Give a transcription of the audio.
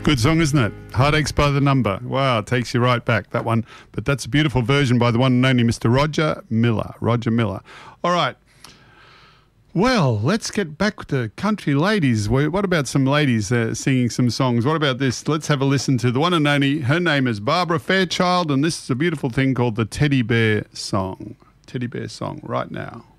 Good song, isn't it? Heartaches by the Number. Wow, it takes you right back, that one. But that's a beautiful version by the one and only Mr. Roger Miller. Roger Miller. All right. Well, let's get back to country ladies. What about some ladies singing some songs? What about this? Let's have a listen to the one and only. Her name is Barbara Fairchild, and this is a beautiful thing called the Teddy Bear Song. Teddy Bear Song right now.